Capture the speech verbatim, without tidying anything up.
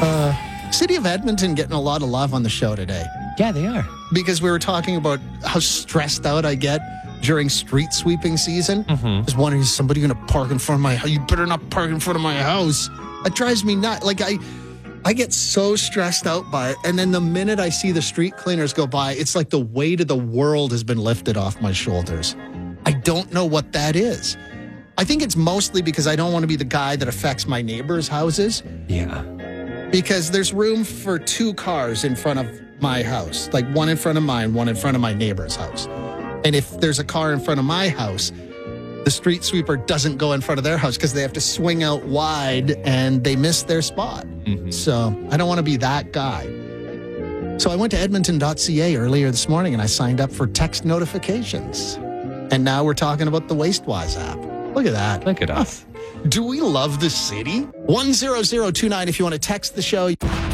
City of Edmonton getting a lot of love on the show today Yeah, they are. because we were talking about how stressed out I get during street sweeping season. Mm-hmm. Just wondering, is somebody going to park in front of my house? You better not park in front of my house. That drives me nuts. Like, I, I get so stressed out by it. And then the minute I see the street cleaners go by, it's like the weight of the world has been lifted off my shoulders. I don't know what that is. I think it's mostly because I don't want to be the guy that affects my neighbors' houses. Yeah. Because there's room for two cars in front of my house, like one in front of mine, one in front of my neighbor's house. And if there's a car in front of my house, the street sweeper doesn't go in front of their house because they have to swing out wide and they miss their spot. Mm-hmm. So I don't want to be that guy. So I went to edmonton dot c a earlier this morning and I signed up for text notifications. And now we're talking about the WasteWise app. Look at that. Look at us. Do we love the city? one zero zero two nine if you want to text the show.